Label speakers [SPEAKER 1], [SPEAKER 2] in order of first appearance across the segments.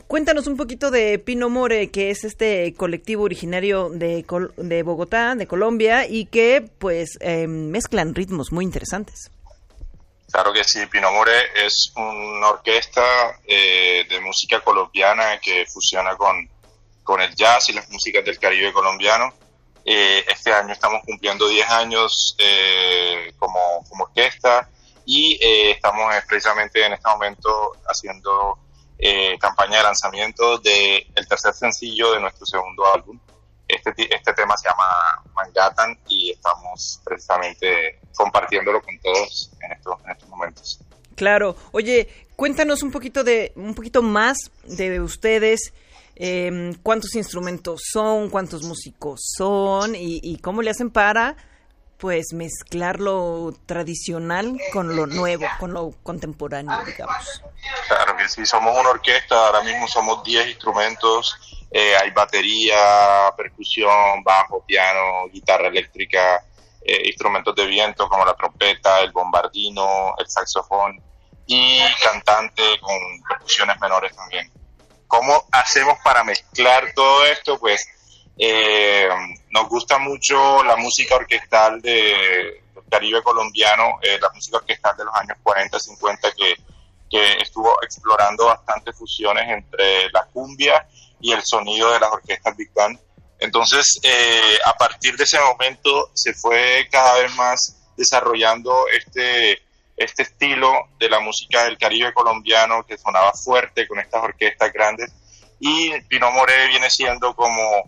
[SPEAKER 1] cuéntanos un poquito de Pino More, que es este colectivo originario de Bogotá, de Colombia, y que pues mezclan ritmos muy interesantes.
[SPEAKER 2] Claro que sí, Pino More es una orquesta de música colombiana que fusiona con el jazz y las músicas del Caribe colombiano. Este año estamos cumpliendo 10 años como orquesta y estamos precisamente en este momento haciendo campaña de lanzamiento del tercer sencillo de nuestro segundo álbum. Este tema se llama Manhattan y estamos precisamente compartiéndolo con todos en estos momentos.
[SPEAKER 1] Claro. Oye, cuéntanos un poquito más de ustedes. ¿Cuántos instrumentos son? ¿Cuántos músicos son? ¿Y cómo le hacen para pues mezclar lo tradicional con lo nuevo, con lo contemporáneo, digamos?
[SPEAKER 2] Claro que sí, somos una orquesta, ahora mismo somos 10 instrumentos, hay batería, percusión, bajo, piano, guitarra eléctrica, instrumentos de viento como la trompeta, el bombardino, el saxofón y cantante con percusiones menores también. ¿Cómo hacemos para mezclar todo esto? Pues nos gusta mucho la música orquestal del Caribe colombiano, la música orquestal de los años 40, 50, que estuvo explorando bastantes fusiones entre la cumbia y el sonido de las orquestas Big Band. Entonces, a partir de ese momento se fue cada vez más desarrollando este estilo de la música del Caribe colombiano que sonaba fuerte con estas orquestas grandes, y Pino More viene siendo como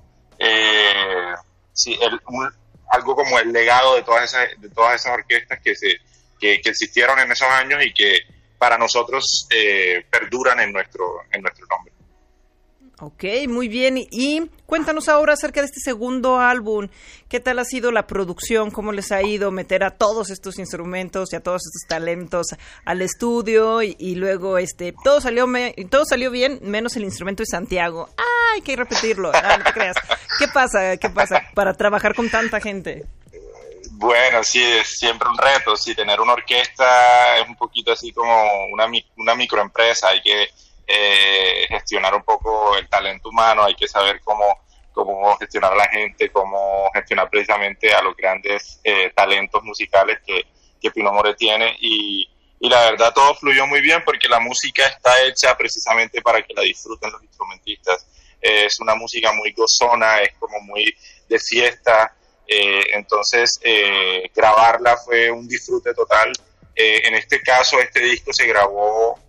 [SPEAKER 2] algo como el legado de todas esas orquestas que existieron en esos años y que para nosotros perduran en nuestro nombre.
[SPEAKER 1] Ok, muy bien. Y cuéntanos ahora acerca de este segundo álbum. ¿Qué tal ha sido la producción? ¿Cómo les ha ido meter a todos estos instrumentos y a todos estos talentos al estudio? Y luego todo salió bien, menos el instrumento de Santiago. ¡Ah, hay que repetirlo! No te creas. ¿Qué pasa para trabajar con tanta gente?
[SPEAKER 2] Bueno, sí, es siempre un reto. Sí, tener una orquesta es un poquito así como una microempresa. Hay que gestionar un poco el talento humano, hay que saber cómo gestionar a la gente, cómo gestionar precisamente a los grandes talentos musicales que Pino More tiene, y la verdad todo fluyó muy bien porque la música está hecha precisamente para que la disfruten los instrumentistas. Es una música muy gozona, es como muy de fiesta, entonces grabarla fue un disfrute total. En este caso este disco se grabó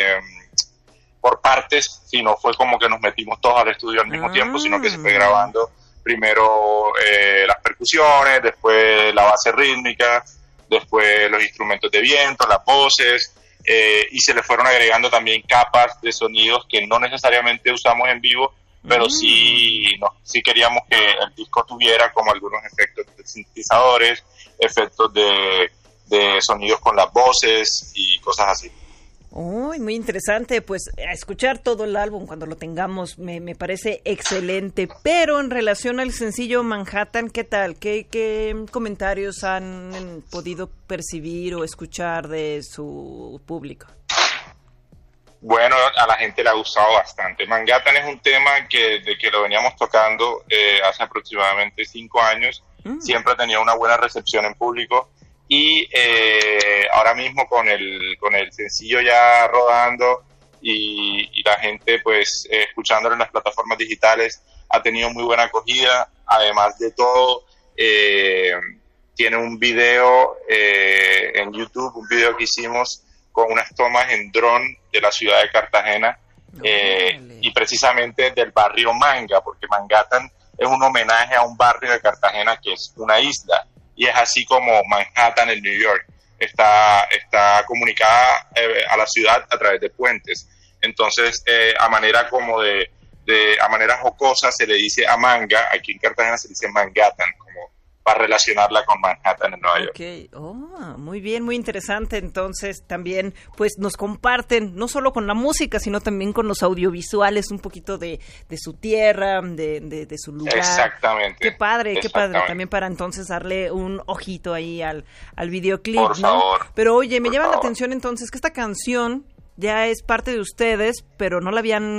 [SPEAKER 2] por partes, sino fue como que nos metimos todos al estudio al mismo tiempo, sino que se fue grabando primero las percusiones, después la base rítmica, después los instrumentos de viento, las voces, y se le fueron agregando también capas de sonidos que no necesariamente usamos en vivo, pero sí queríamos que el disco tuviera como algunos efectos de sintetizadores, efectos de sonidos con las voces y cosas así.
[SPEAKER 1] Uy, muy interesante, pues a escuchar todo el álbum cuando lo tengamos me parece excelente, pero en relación al sencillo Manhattan, ¿qué tal? ¿Qué comentarios han podido percibir o escuchar de su público?
[SPEAKER 2] Bueno, a la gente le ha gustado bastante. Manhattan es un tema que lo veníamos tocando hace aproximadamente 5 años, siempre ha tenido una buena recepción en público. Y ahora mismo con el sencillo ya rodando y la gente pues escuchándolo en las plataformas digitales ha tenido muy buena acogida. Además de todo, tiene un video en YouTube, un video que hicimos con unas tomas en dron de la ciudad de Cartagena y precisamente del barrio Manga, porque Manhattan es un homenaje a un barrio de Cartagena que es una isla. Y es así como Manhattan en New York está comunicada a la ciudad a través de puentes. Entonces, a manera jocosa se le dice a Manga, aquí en Cartagena se dice Manhattan, como para relacionarla con Manhattan en Nueva York.
[SPEAKER 1] Okay. Muy bien, muy interesante. Entonces también pues nos comparten no solo con la música, sino también con los audiovisuales un poquito de su tierra, de su lugar.
[SPEAKER 2] Exactamente.
[SPEAKER 1] Qué padre. También para entonces darle un ojito ahí al videoclip,
[SPEAKER 2] por favor.
[SPEAKER 1] Pero oye, me llama la atención entonces que esta canción ya es parte de ustedes, pero no la habían